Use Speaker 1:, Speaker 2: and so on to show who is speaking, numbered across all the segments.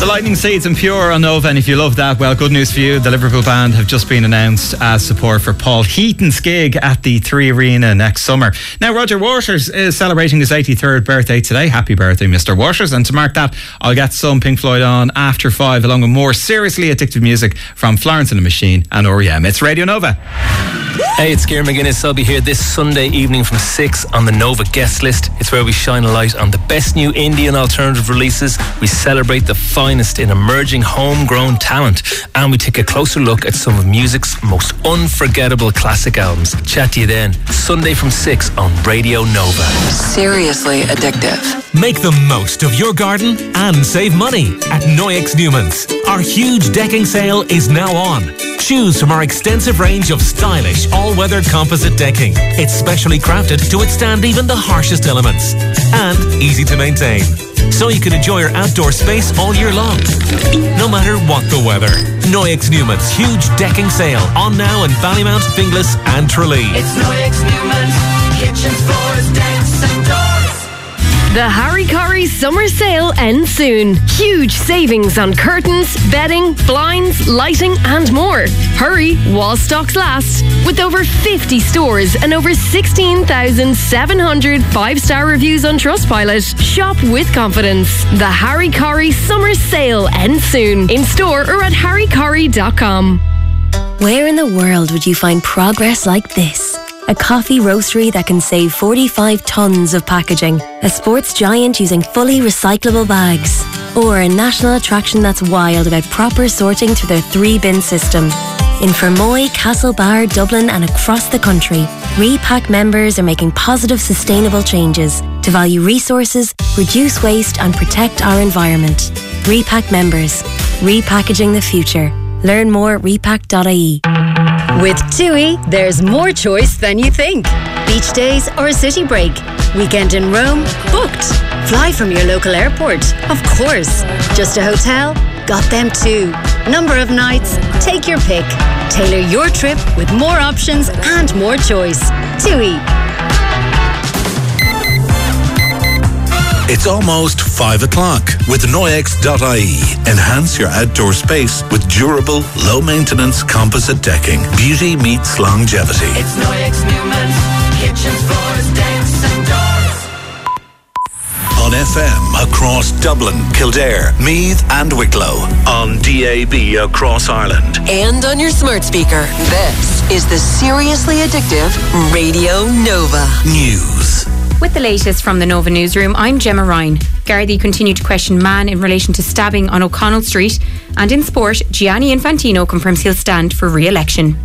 Speaker 1: The Lightning Seeds and Pure on Nova, and if you love that, well, good news for you. The Liverpool band have just been announced as support for Paul Heaton's gig at the 3 Arena next summer. Now, Roger Waters is celebrating his 83rd birthday today. Happy birthday, Mr. Waters. And to mark that, I'll get some Pink Floyd on after 5, along with more seriously addictive music from Florence and the Machine and R.E.M. It's Radio Nova.
Speaker 2: Hey, it's Ciaran McGuinness. I'll be here this Sunday evening from 6 on the Nova guest list. It's where we shine a light on the best new indie and alternative releases. We celebrate the finest in emerging homegrown talent, and we take a closer look at some of music's most unforgettable classic albums. Chat to you then, Sunday from 6 on Radio Nova.
Speaker 3: Seriously addictive.
Speaker 4: Make the most of your garden and save money at Noyex Newman's. Our huge decking sale is now on. Choose from our extensive range of stylish all-weather composite decking. It's specially crafted to withstand even the harshest elements, and easy to maintain, so you can enjoy your outdoor space all year long, no matter what the weather. Noyex Newman's huge decking sale on now in Ballymount, Finglas and Tralee.
Speaker 5: It's Noyex Newman's, kitchens, floors, decks and doors.
Speaker 6: The Harry Corrie summer sale ends soon. Huge savings on curtains, bedding, blinds, lighting and more. Hurry while stocks last. With over 50 stores and over 16,700 5-star reviews on Trustpilot, shop with confidence. The Harry Corrie summer sale ends soon. In store or at harrycorrie.com.
Speaker 7: Where in the world would you find progress like this? A coffee roastery that can save 45 tonnes of packaging. A sports giant using fully recyclable bags. Or a national attraction that's wild about proper sorting through their 3-bin system. In Fermoy, Castlebar, Dublin and across the country, Repack members are making positive, sustainable changes to value resources, reduce waste and protect our environment. Repack members. Repackaging the future. Learn more at repack.ie.
Speaker 8: With TUI, there's more choice than you think. Beach days or a city break. Weekend in Rome? Booked. Fly from your local airport? Of course. Just a hotel? Got them too. Number of nights? Take your pick. Tailor your trip with more options and more choice. TUI.
Speaker 9: It's almost 5 o'clock with Noyex.ie. Enhance your outdoor space with durable, low-maintenance composite decking. Beauty meets longevity.
Speaker 5: It's Noyex Newman's, kitchens, floors, decks and doors.
Speaker 9: On FM across Dublin, Kildare, Meath and Wicklow. On DAB across Ireland.
Speaker 3: And on your smart speaker. This is the Seriously Addictive Radio Nova.
Speaker 9: News.
Speaker 10: With the latest from the Nova Newsroom, I'm Gemma Ryan. Gardaí continue to question man in relation to stabbing on O'Connell Street. And in sport, Gianni Infantino confirms he'll stand for re-election.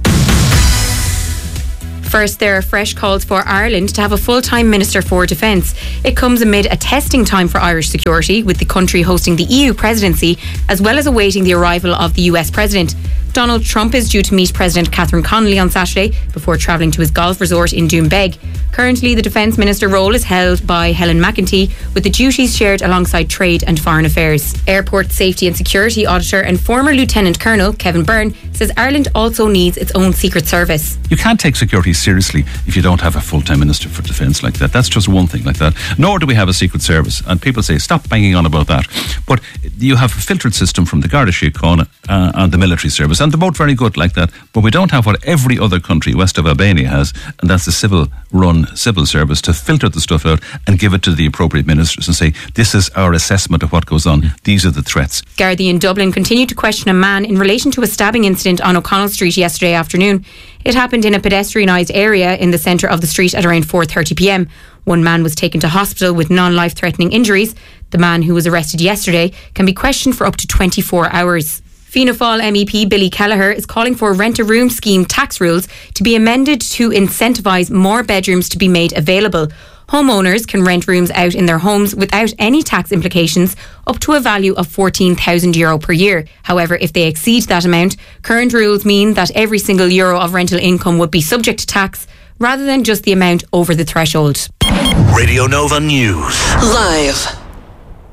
Speaker 10: First, there are fresh calls for Ireland to have a full-time Minister for Defence. It comes amid a testing time for Irish security, with the country hosting the EU presidency, as well as awaiting the arrival of the US President. Donald Trump is due to meet President Catherine Connolly on Saturday before travelling to his golf resort in Doonbeg. Currently, the Defence Minister role is held by Helen McEntee, with the duties shared alongside Trade and Foreign Affairs. Airport Safety and Security Auditor and former Lieutenant Colonel Kevin Byrne says Ireland also needs its own Secret Service.
Speaker 11: You can't take security seriously if you don't have a full-time Minister for Defence like that. That's just one thing like that. Nor do we have a Secret Service. And people say, stop banging on about that. But you have a filtered system from the Garda Síochána and the military service, and they're both very good like that. But we don't have what every other country west of Albania has, and that's the civil-run civil service to filter the stuff out and give it to the appropriate ministers and say, this is our assessment of what goes on. These are the threats.
Speaker 10: Gardaí in Dublin continue to question a man in relation to a stabbing incident on O'Connell Street yesterday afternoon. It happened in a pedestrianised area in the centre of the street at around 4:30pm. One man was taken to hospital with non-life-threatening injuries. The man who was arrested yesterday can be questioned for up to 24 hours. Fianna Fáil MEP Billy Kelleher is calling for rent-a-room scheme tax rules to be amended to incentivise more bedrooms to be made available. Homeowners can rent rooms out in their homes without any tax implications up to a value of €14,000 per year. However, if they exceed that amount, current rules mean that every single euro of rental income would be subject to tax rather than just the amount over the threshold.
Speaker 9: Radio Nova News.
Speaker 3: Live.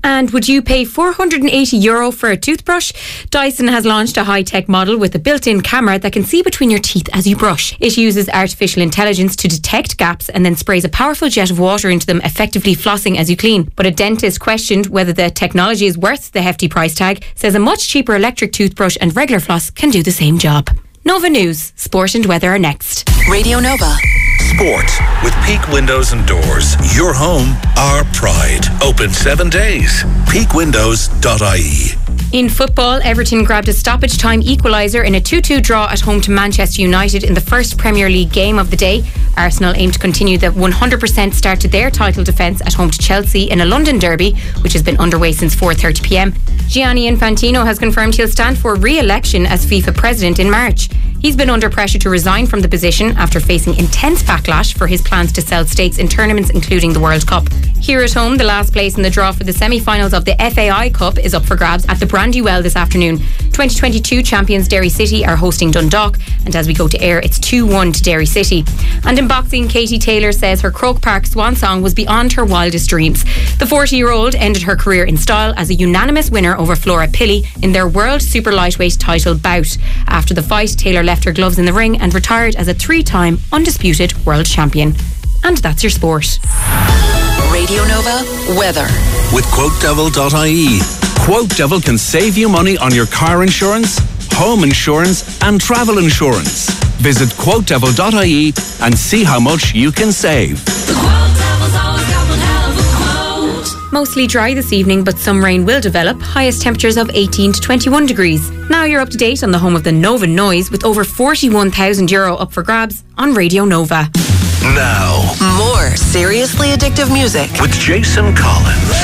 Speaker 10: And would you pay €480 for a toothbrush? Dyson has launched a high-tech model with a built-in camera that can see between your teeth as you brush. It uses artificial intelligence to detect gaps and then sprays a powerful jet of water into them, effectively flossing as you clean. But a dentist questioned whether the technology is worth the hefty price tag, says a much cheaper electric toothbrush and regular floss can do the same job. Nova News, sport and weather are next.
Speaker 3: Radio Nova.
Speaker 9: Sport with Peak Windows and Doors. Your home, our pride. Open 7 days. peakwindows.ie.
Speaker 10: In football, Everton grabbed a stoppage time equaliser in a 2-2 draw at home to Manchester United in the first Premier League game of the day. Arsenal aim to continue the 100% start to their title defence at home to Chelsea in a London derby, which has been underway since 4:30pm. Gianni Infantino has confirmed he'll stand for re-election as FIFA president in March. He's been under pressure to resign from the position after facing intense backlash for his plans to sell stakes in tournaments including the World Cup. Here at home, the last place in the draw for the semi-finals of the FAI Cup is up for grabs at the Brandywell this afternoon. 2022 champions Derry City are hosting Dundalk, and as we go to air, it's 2-1 to Derry City. And in boxing, Katie Taylor says her Croke Park swan song was beyond her wildest dreams. The 40-year-old ended her career in style as a unanimous winner over Flora Pilley in their World Super Lightweight title bout. After the fight, Taylor left her gloves in the ring and retired as a 3-time undisputed world champion. And that's your sport.
Speaker 3: Radio Nova weather.
Speaker 9: With QuoteDevil.ie.
Speaker 12: QuoteDevil can save you money on your car insurance, home insurance and travel insurance. Visit QuoteDevil.ie and see how much you can save.
Speaker 10: Mostly dry this evening, but some rain will develop. Highest temperatures of 18 to 21 degrees. Now you're up to date on the home of the Nova Noise with over €41,000 up for grabs on Radio Nova.
Speaker 9: Now,
Speaker 3: more seriously addictive music
Speaker 9: with Jason Collins.